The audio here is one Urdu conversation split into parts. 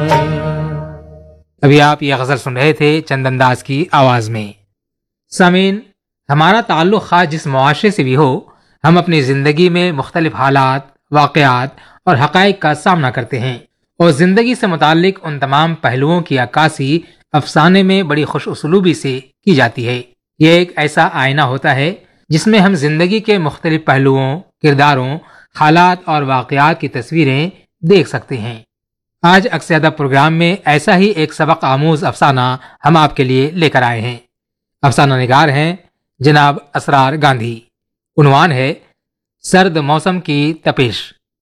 ابھی آپ یہ غزل سن رہے تھے چند انداز کی آواز میں۔ سامعین، ہمارا تعلق خاص جس معاشرے سے بھی ہو، ہم اپنی زندگی میں مختلف حالات، واقعات اور حقائق کا سامنا کرتے ہیں، اور زندگی سے متعلق ان تمام پہلوؤں کی عکاسی افسانے میں بڑی خوش اسلوبی سے کی جاتی ہے۔ یہ ایک ایسا آئینہ ہوتا ہے جس میں ہم زندگی کے مختلف پہلوؤں، کرداروں، حالات اور واقعات کی تصویریں دیکھ سکتے ہیں۔ آج عکس ادب پروگرام میں ایسا ہی ایک سبق آموز افسانہ ہم آپ کے لیے لے کر آئے ہیں۔ افسانہ نگار ہیں جناب اسرار گاندھی۔ عنوان ہے سرد موسم کی تپش۔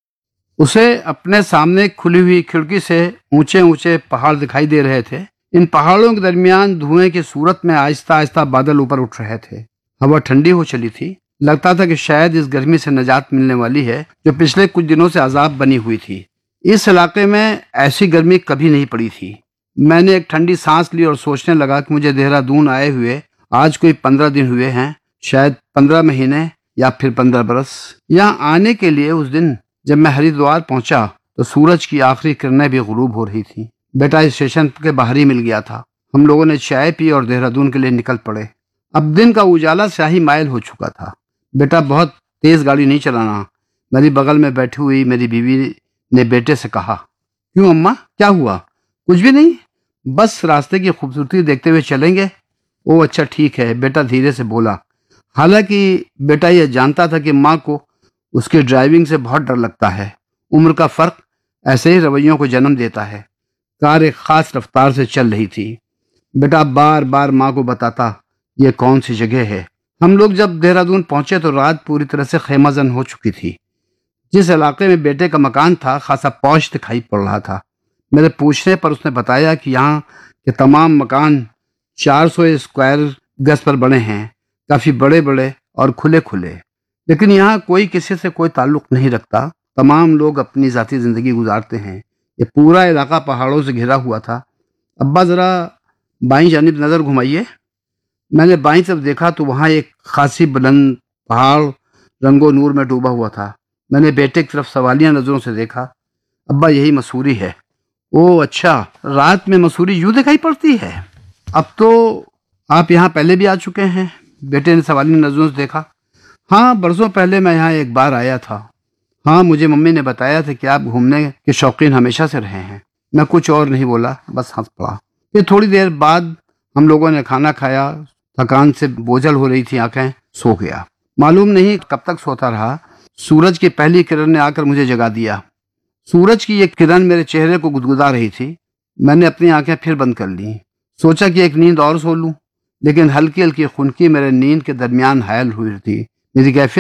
اسے اپنے سامنے کھلی ہوئی کھڑکی سے اونچے اونچے پہاڑ دکھائی دے رہے تھے۔ ان پہاڑوں کے درمیان دھوئیں کی صورت میں آہستہ آہستہ بادل اوپر اٹھ رہے تھے۔ ہوا ٹھنڈی ہو چلی تھی۔ لگتا تھا کہ شاید اس گرمی سے نجات ملنے والی ہے جو پچھلے کچھ دنوں سے عذاب بنی ہوئی تھی۔ اس علاقے میں ایسی گرمی کبھی نہیں پڑی تھی۔ میں نے ایک ٹھنڈی سانس لی اور سوچنے لگا کہ مجھے دہرادون آئے ہوئے آج کوئی 15 دن ہوئے ہیں، شاید 15 مہینے یا پھر 15 برس۔ یہاں آنے کے لیے اس دن جب میں ہریدوار پہنچا تو سورج کی آخری کرنیں بھی غروب ہو رہی تھیں۔ بیٹا اسٹیشن کے باہر ہی مل گیا تھا۔ ہم لوگوں نے چائے پی اور دہرادون کے لیے نکل پڑے۔ اب دن کا اجالا سیاہی مائل ہو چکا تھا۔ بیٹا بہت تیز گاڑی نہیں چلانا، میری بغل میں بیٹھی ہوئی میری بیوی نے بیٹے سے کہا۔ کیوں اماں، کیا ہوا؟ کچھ بھی نہیں، بس راستے کی خوبصورتی دیکھتے ہوئے چلیں گے۔ او اچھا ٹھیک ہے، بیٹا دھیرے سے بولا۔ حالانکہ بیٹا یہ جانتا تھا کہ ماں کو اس کی ڈرائیونگ سے بہت ڈر لگتا ہے۔ عمر کا فرق ایسے ہی رویوں کو جنم دیتا ہے۔ کار ایک خاص رفتار سے چل رہی تھی۔ بیٹا بار بار ماں کو بتاتا یہ کون سی جگہ ہے۔ ہم لوگ جب دہرادون پہنچے تو رات پوری طرح سے خیمہ زن ہو چکی تھی۔ جس علاقے میں بیٹے کا مکان تھا خاصا پوش دکھائی پڑ رہا تھا۔ میرے پوچھنے پر اس نے بتایا کہ یہاں کے تمام مکان 400 اسکوائر گز پر بنے ہیں، کافی بڑے بڑے اور کھلے کھلے، لیکن یہاں کوئی کسی سے کوئی تعلق نہیں رکھتا۔ تمام لوگ اپنی ذاتی زندگی گزارتے ہیں۔ یہ پورا علاقہ پہاڑوں سے گھرا ہوا تھا۔ ابا ذرا بائیں جانب نظر گھمائیے۔ میں نے بائیں طرف دیکھا تو وہاں ایک خاصی بلند پہاڑ رنگ و نور میں ڈوبا ہوا تھا۔ میں نے بیٹے کی طرف سوالیہ نظروں سے دیکھا۔ ابا یہی مسوری ہے۔ او اچھا، رات میں مسوری یوں دکھائی پڑتی ہے؟ اب تو آپ یہاں پہلے بھی آ چکے ہیں؟ بیٹے نے سوالیہ نظروں سے دیکھا۔ ہاں، برسوں پہلے میں یہاں ایک بار آیا تھا۔ ہاں، مجھے ممی نے بتایا تھا کہ آپ گھومنے کے شوقین ہمیشہ سے رہے ہیں۔ میں کچھ اور نہیں بولا، بس ہنس پڑا۔ پھر تھوڑی دیر بعد ہم لوگوں نے کھانا کھایا۔ تھکان سے بوجھل ہو رہی تھی آنکھیں، سو گیا۔ معلوم نہیں کب تک سوتا رہا۔ سورج کی پہلی کرن نے آ کر مجھے جگا دیا۔ سورج کی یہ کرن میرے چہرے کو گدگدا رہی تھی۔ میں نے اپنی آنکھیں پھر بند کر لیں۔ سوچا کہ ایک نیند اور سو لوں، لیکن ہلکی ہلکی خنکی میرے نیند کے درمیان حائل ہوئی تھی۔ میری کیفیت